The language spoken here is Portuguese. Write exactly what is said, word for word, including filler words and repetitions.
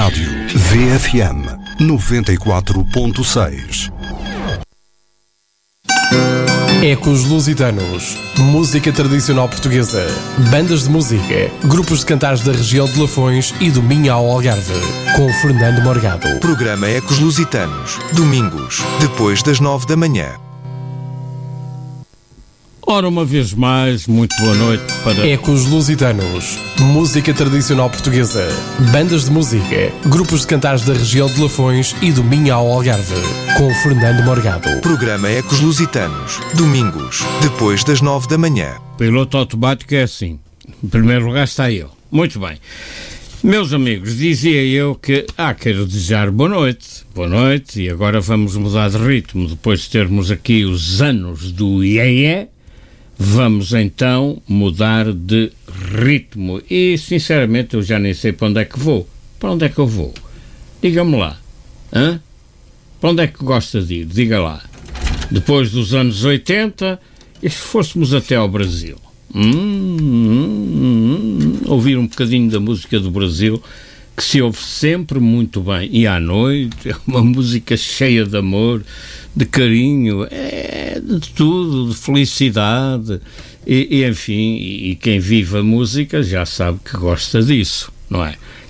Rádio V F M noventa e quatro ponto seis. Ecos Lusitanos, música tradicional portuguesa, bandas de música, grupos de cantares da região de Lafões e do Minho ao Algarve, com Fernando Morgado. Programa Ecos Lusitanos, domingos, depois das nove da manhã. Ora, uma vez mais, muito boa noite para... Ecos Lusitanos, música tradicional portuguesa, bandas de música, grupos de cantares da região de Lafões e do Minho ao Algarve, com Fernando Morgado. Programa Ecos Lusitanos, domingos, depois das nove da manhã. Piloto automático é assim. Em primeiro lugar está eu. Muito bem. Meus amigos, dizia eu que, ah, quero desejar boa noite. Boa noite, e agora vamos mudar de ritmo. Depois de termos aqui os anos do iê vamos então mudar de ritmo. E, sinceramente, eu já nem sei para onde é que vou. Para onde é que eu vou? Diga-me lá. Hã? Para onde é que gosta de ir? Diga lá. Depois dos anos oitenta, e se fôssemos até ao Brasil? Hum, hum, hum, ouvir um bocadinho da música do Brasil, que se ouve sempre muito bem. E à noite, é uma música cheia de amor, de carinho, é de tudo, de felicidade, e, e enfim, e quem vive a música já sabe que gosta disso, não é?